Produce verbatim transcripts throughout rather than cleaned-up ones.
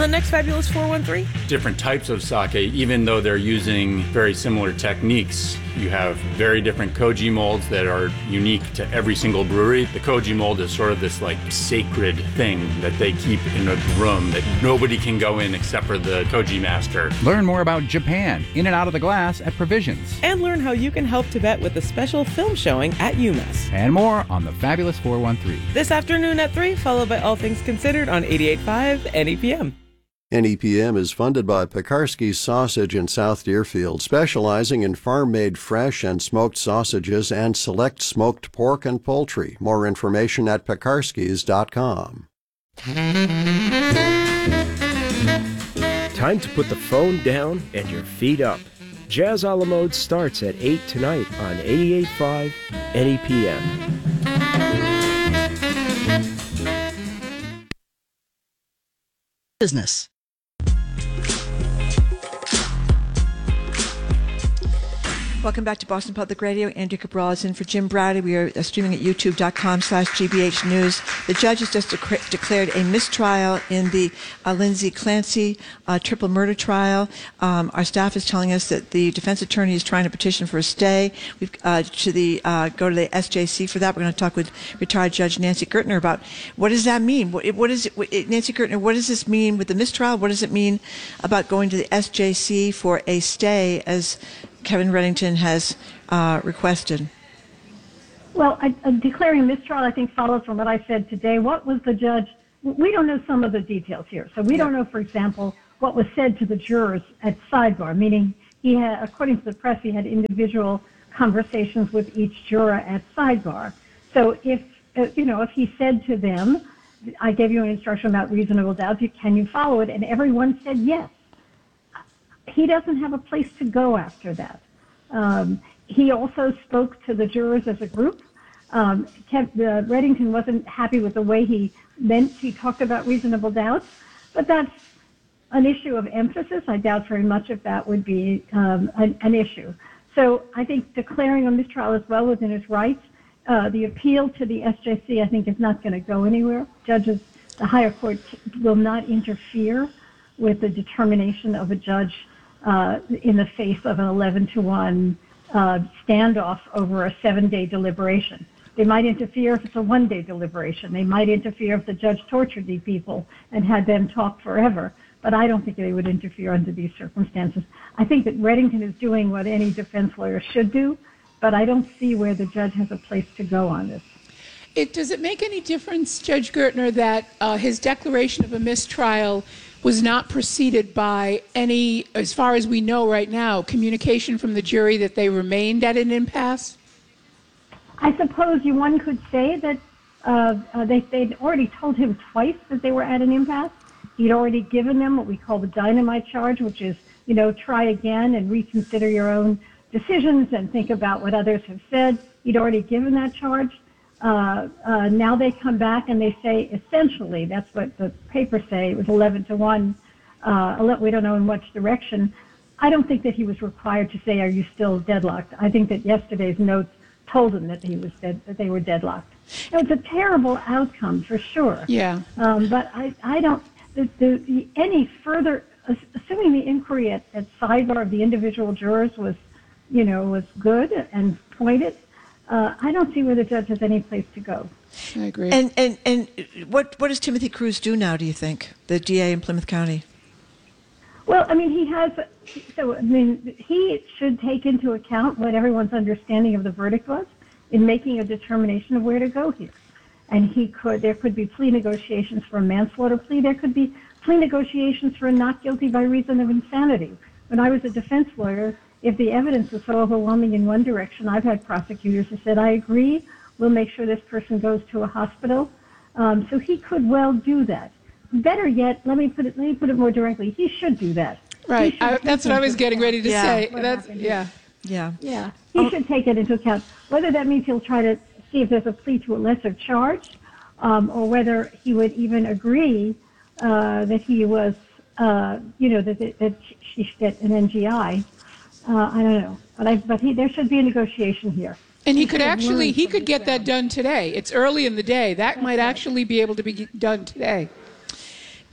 the next Fabulous four one three? Different types of sake, even though they're using very similar techniques. You have very different koji molds that are unique to every single brewery. The koji mold is sort of this like sacred thing that they keep in a room that nobody can go in except for the koji master. Learn more about Japan in and out of the glass at Provisions. And learn how you can help Tibet with a special film showing at UMass. And more on the Fabulous four one three. This afternoon at three, followed by All Things Considered on eighty-eight point five N E P M. N E P M is funded by Pekarsky's Sausage in South Deerfield, specializing in farm-made fresh and smoked sausages and select smoked pork and poultry. More information at pekarsky's dot com. Time to put the phone down and your feet up. Jazz a la mode starts at eight tonight on eighty-eight point five N E P M. Business. Welcome back to Boston Public Radio. Andrew Cabral is in for Jim Browdy. We are streaming at youtube.com slash GBH News. The judge has just dec- declared a mistrial in the uh, Lindsay Clancy uh, triple murder trial. Um, our staff is telling us that the defense attorney is trying to petition for a stay. We've uh, to the uh, go to the S J C for that. We're going to talk with retired Judge Nancy Gertner about what does that mean? What, what is it, what, Nancy Gertner, what does this mean with the mistrial? What does it mean about going to the S J C for a stay as Kevin Reddington has uh, requested? Well, I, uh, declaring a mistrial, I think, follows from what I said today. What was the judge? We don't know some of the details here. So we yeah. don't know, for example, what was said to the jurors at sidebar, meaning he had, according to the press, he had individual conversations with each juror at sidebar. So if, uh, you know, if he said to them, I gave you an instruction about reasonable doubt, can you follow it? And everyone said yes. He doesn't have a place to go after that. Um, he also spoke to the jurors as a group. Um, Kev, uh, Reddington wasn't happy with the way he meant he talked about reasonable doubts, but that's an issue of emphasis. I doubt very much if that would be um, an, an issue. So I think declaring a mistrial is well within his rights. Uh, the appeal to the S J C, I think, is not going to go anywhere. Judges, the higher court will not interfere with the determination of a judge Uh, in the face of an eleven to one uh, standoff over a seven-day deliberation. They might interfere if it's a one-day deliberation. They might interfere if the judge tortured these people and had them talk forever. But I don't think they would interfere under these circumstances. I think that Reddington is doing what any defense lawyer should do, but I don't see where the judge has a place to go on this. It, does it make any difference, Judge Gertner, that uh, his declaration of a mistrial was not preceded by any, as far as we know right now, communication from the jury that they remained at an impasse? I suppose you one could say that uh, uh, they, they'd already told him twice that they were at an impasse. He'd already given them what we call the dynamite charge, which is, you know, try again and reconsider your own decisions and think about what others have said. He'd already given that charge. Uh, uh, now they come back and they say, essentially, that's what the papers say, it was eleven to one. Uh, we don't know in which direction. I don't think that he was required to say, are you still deadlocked? I think that yesterday's notes told him that he was dead, that they were deadlocked. It was a terrible outcome for sure. Yeah. Um, but I, I don't, the, the, the, any further, assuming the inquiry at, at sidebar of the individual jurors was, you know, was good and pointed, Uh, I don't see where the judge has any place to go. I agree. And and and what what does Timothy Cruz do now, do you think, the D A in Plymouth County? Well, I mean, he has, so, I mean, he should take into account what everyone's understanding of the verdict was in making a determination of where to go here. And he could, there could be plea negotiations for a manslaughter plea. There could be plea negotiations for a not guilty by reason of insanity. When I was a defense lawyer, if the evidence was so overwhelming in one direction, I've had prosecutors who said, I agree, we'll make sure this person goes to a hospital. Um, so he could well do that. Better yet, let me put it let me put it more directly, he should do that. Right, I, that's what I was getting ready to yeah. say. That's Yeah. Yeah. Yeah, he oh. should take it into account. Whether that means he'll try to see if there's a plea to a lesser charge, um, or whether he would even agree uh, that he was, uh, you know, that, that she should get an N G I. Uh, I don't know, but I, but he, there should be a negotiation here. And he, he could actually, he could get that done today. It's early in the day. That That's might right. actually be able to be done today.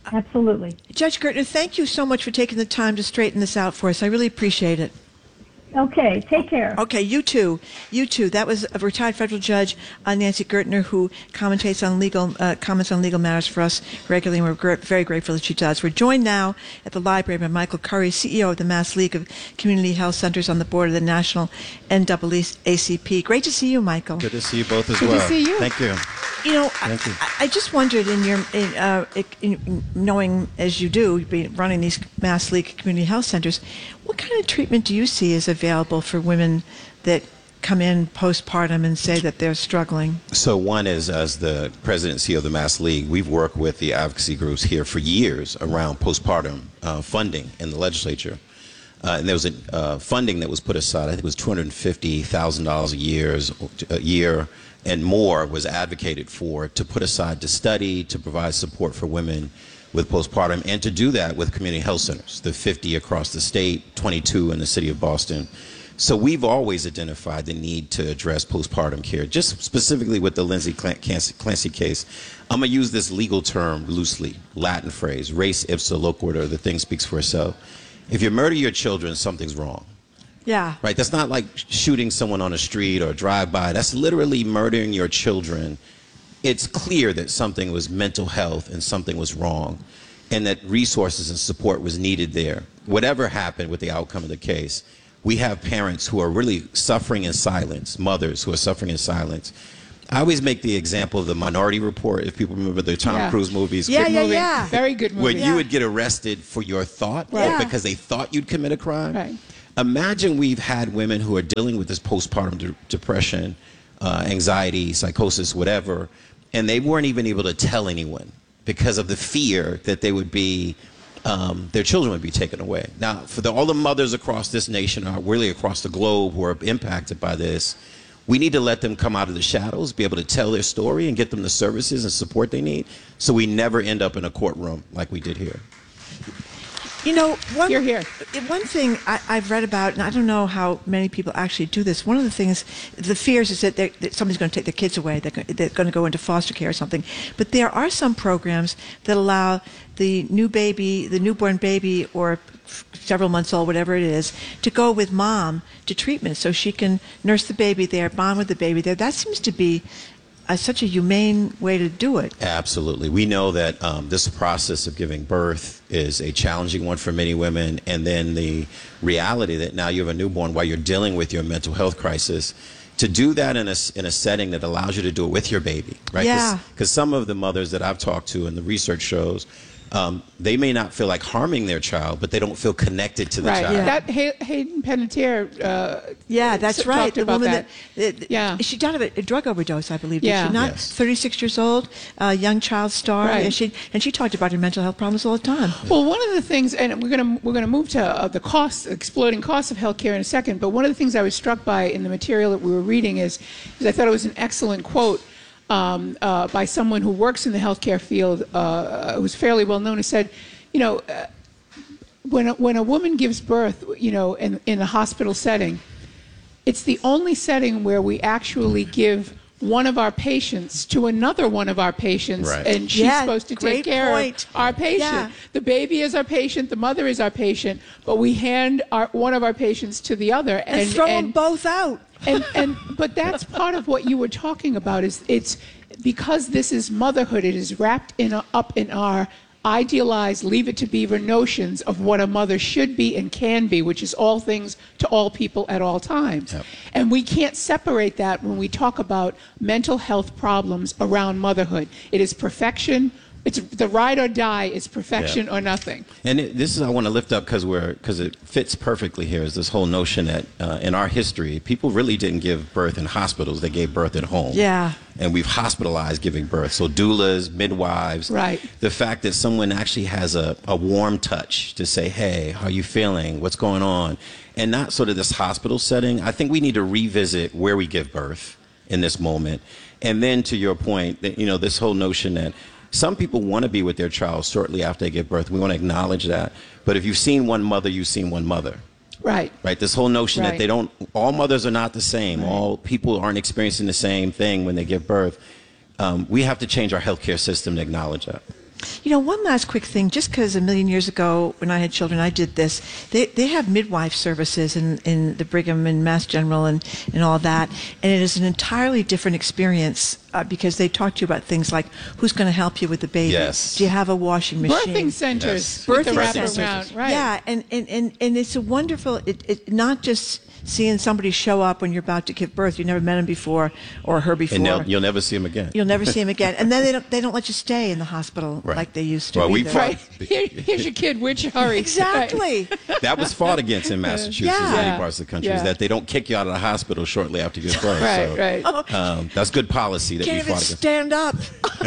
Absolutely. Judge Gertner, thank you so much for taking the time to straighten this out for us. I really appreciate it. Okay, take care. Okay, you too. You too. That was a retired federal judge, uh, Nancy Gertner, who commentates on legal uh, comments on legal matters for us regularly, and we're gr- very grateful that she does. We're joined now at the library by Michael Curry, C E O of the Mass League of Community Health Centers, on the board of the National N double A C P. Great to see you, Michael. Good to see you both as Good well. to see you. Thank you. You know, Thank you. I, I just wondered, in your in, uh, in, knowing as you do, you've been running these Mass League Community Health Centers, what kind of treatment do you see is available for women that come in postpartum and say that they're struggling? So one is, as the president and C E O of the Mass League, we've worked with the advocacy groups here for years around postpartum uh, funding in the legislature. Uh, and there was a uh, funding that was put aside. I think it was two hundred fifty thousand dollars a year, a year and more was advocated for to put aside to study, to provide support for women with postpartum, and to do that with community health centers, the fifty across the state, twenty-two in the city of Boston. So we've always identified the need to address postpartum care, just specifically with the Lindsay Clancy case. I'm going to use this legal term loosely, Latin phrase, res ipsa loquitur, the thing speaks for itself. If you murder your children, something's wrong. Yeah. Right? That's not like shooting someone on a street or drive-by. That's literally murdering your children. It's clear that something was mental health and something was wrong, and that resources and support was needed there. Whatever happened with the outcome of the case, we have parents who are really suffering in silence, mothers who are suffering in silence. I always make the example of the Minority Report, if people remember the Tom Yeah. Cruise movies. Yeah, Good yeah, movie. yeah. Very good movie. Where Yeah. you would get arrested for your thought, Right. right, because they thought you'd commit a crime. Right. Imagine we've had women who are dealing with this postpartum de- depression, uh, anxiety, psychosis, whatever, and they weren't even able to tell anyone because of the fear that they would be, um, their children would be taken away. Now, for the, all the mothers across this nation, or really across the globe, who are impacted by this, we need to let them come out of the shadows, be able to tell their story, and get them the services and support they need, so we never end up in a courtroom like we did here. You know, one, You're here. one thing I, I've read about, and I don't know how many people actually do this, one of the things, the fears is that, that somebody's going to take their kids away, they're, go- they're going to go into foster care or something. But there are some programs that allow the new baby, the newborn baby, or several months old, whatever it is, to go with mom to treatment so she can nurse the baby there, bond with the baby there. That seems to be uh, such a humane way to do it. Absolutely. We know that um, this process of giving birth is a challenging one for many women, and then the reality that now you have a newborn while you're dealing with your mental health crisis, to do that in a, in a setting that allows you to do it with your baby, right? Yeah. Because some of the mothers that I've talked to, and the research shows, um, they may not feel like harming their child, but they don't feel connected to the Right. child. Yeah. That Hay- Hayden Panettiere. Uh, Yeah, that's s- right. talked The about woman that. that, that Yeah. she died of a, a drug overdose, I believe. Did Yeah. she not? Yes. thirty-six years old, uh, young child star. Right. And she and she talked about her mental health problems all the time. Well, one of the things, and we're going to we're going to move to uh, the costs, exploding costs of healthcare in a second. But one of the things I was struck by in the material that we were reading is, is I thought it was an excellent quote um, uh, by someone who works in the healthcare field, uh, who's fairly well known, who said, you know, uh, when a, when a woman gives birth, you know, in in a hospital setting, it's the only setting where we actually give one of our patients to another one of our patients, Right. and she's Yeah, supposed to great take care point. of our patient. Yeah. The baby is our patient, the mother is our patient, but we hand our, one of our patients to the other, And, and throw and, them both out. and and but that's part of what you were talking about. Is it's because this is motherhood. It is wrapped in a, up in our idealized, leave it to beaver notions of what a mother should be and can be, which is all things to all people at all times. Yep. And we can't separate that when we talk about mental health problems around motherhood. It is perfection. It's the ride or die. It's perfection Yeah. or nothing. And it, this is I want to lift up because we're because it fits perfectly here. Is this whole notion that uh, in our history, people really didn't give birth in hospitals; they gave birth at home. Yeah. And we've hospitalized giving birth. So doulas, midwives. Right. The fact that someone actually has a, a warm touch to say, "Hey, how are you feeling? What's going on?" And not sort of this hospital setting. I think we need to revisit where we give birth in this moment. And then to your point, that you know this whole notion that some people want to be with their child shortly after they give birth. We want to acknowledge that. But if you've seen one mother, you've seen one mother. Right. Right? This whole notion Right. that they don't, all mothers are not the same. All people aren't experiencing the same thing when they give birth. Um, we have to change our healthcare system to acknowledge that. You know, one last quick thing, just because a million years ago when I had children, I did this. They they have midwife services in, in the Brigham and Mass General and, and all that. And it is an entirely different experience uh, because they talk to you about things like who's going to help you with the baby. Yes. Do you have a washing machine? Birthing centers. Yes. With the Birthing wraparound, centers. right. Yeah, and, and, and, and it's a wonderful, it, it not just seeing somebody show up when you're about to give birth. You never met him before or her before. And they'll- you'll never see him again. You'll never see him again. And then they don't, they don't let you stay in the hospital Right. like they used to. Well, we either. fought- Right. Here, here's your kid. Which hurry? Exactly. That was fought against in Massachusetts Yeah. and many Yeah. parts of the country, Yeah. is that they don't kick you out of the hospital shortly after you give birth. Right, so, right. Um, that's good policy that Can't we even fought against. stand up.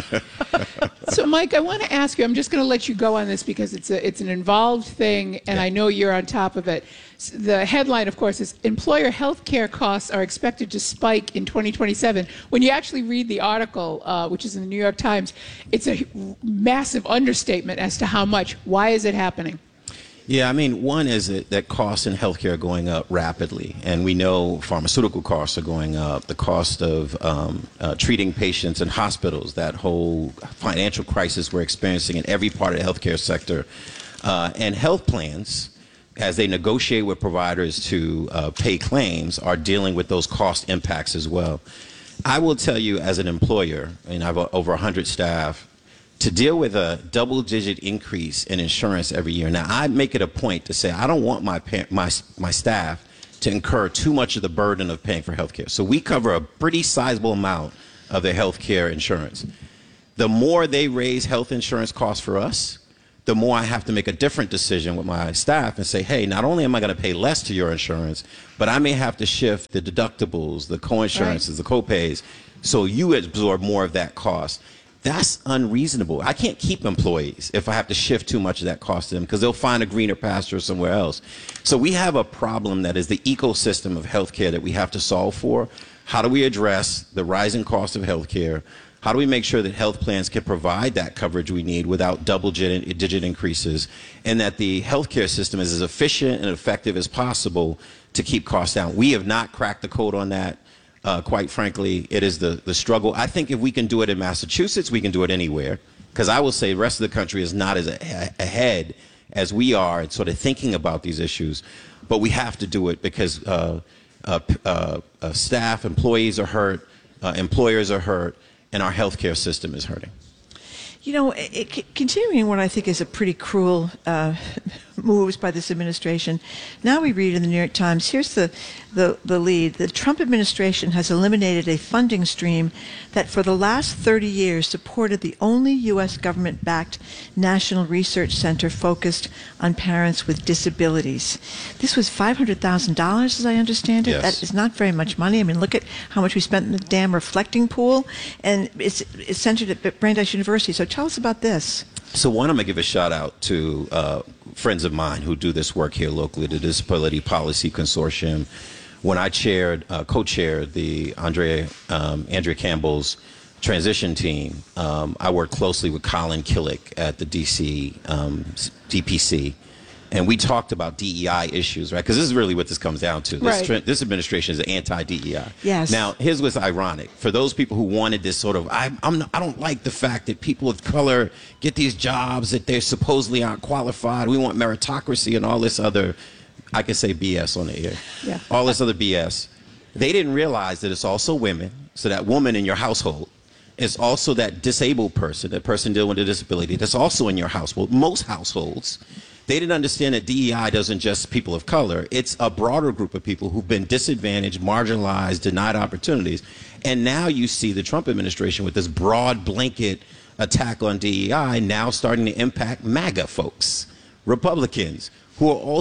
So, Mike, I want to ask you. I'm just going to let you go on this because it's a it's an involved thing, and Yeah. I know you're on top of it. S- The headline, of course, is employer health care costs are expected to spike in twenty twenty-seven. When you actually read the article, uh, which is in the New York Times, it's a massive understatement as to how much. Why is it happening? Yeah, I mean, one is that, that costs in healthcare are going up rapidly, and we know pharmaceutical costs are going up. The cost of um, uh, treating patients in hospitals, that whole financial crisis we're experiencing in every part of the healthcare sector, uh, and health plans, as they negotiate with providers to uh, pay claims, are dealing with those cost impacts as well. I will tell you, as an employer, and I have uh, over one hundred staff, to deal with a double-digit increase in insurance every year. Now, I make it a point to say I don't want my pa- my my staff to incur too much of the burden of paying for health care. So we cover a pretty sizable amount of their health care insurance. The more they raise health insurance costs for us, the more I have to make a different decision with my staff and say, hey, not only am I going to pay less to your insurance, but I may have to shift the deductibles, the co-insurances, the co-pays, so you absorb more of that cost. That's unreasonable. I can't keep employees if I have to shift too much of that cost to them because they'll find a greener pasture somewhere else. So we have a problem that is the ecosystem of healthcare that we have to solve for. How do we address the rising cost of healthcare? How do we make sure that health plans can provide that coverage we need without double-digit increases, and that the healthcare system is as efficient and effective as possible to keep costs down? We have not cracked the code on that. Uh, quite frankly, it is the, the struggle. I think if we can do it in Massachusetts, we can do it anywhere. Because I will say the rest of the country is not as a, ahead as we are in sort of thinking about these issues. But we have to do it because uh, uh, uh, uh, staff, employees are hurt, uh, employers are hurt, and our healthcare system is hurting. You know, it, it, continuing what I think is a pretty cruel uh, moves by this administration, now we read in the New York Times, here's the, the, the lead. The Trump administration has eliminated a funding stream that for the last thirty years supported the only U S government-backed national research center focused on parents with disabilities. This was five hundred thousand dollars, as I understand it. Yes. That is not very much money. I mean, look at how much we spent in the damn reflecting pool, and it's, it's centered at Brandeis University. So tell us about this. So one, I'm going to give a shout out to uh, friends of mine who do this work here locally, the Disability Policy Consortium. When I chaired, uh, co-chaired the Andrea, um, Andrea Campbell's transition team, um, I worked closely with Colin Killick at the D C um, D P C. And we talked about D E I issues, right? Because this is really what this comes down to. This, Right. tra- this administration is anti-D E I. Yes. Now, here's what's ironic. For those people who wanted this sort of, I, I'm, not- I don't like the fact that people of color get these jobs that they supposedly aren't qualified. We want meritocracy and all this other, I can say B S on the air. Yeah. All this other B S. They didn't realize that it's also women. So that woman in your household is also that disabled person, that person dealing with a disability that's also in your household. Most households. They didn't understand that D E I doesn't just people of color. It's a broader group of people who've been disadvantaged, marginalized, denied opportunities. And now you see the Trump administration with this broad blanket attack on D E I now starting to impact MAGA folks, Republicans, who are also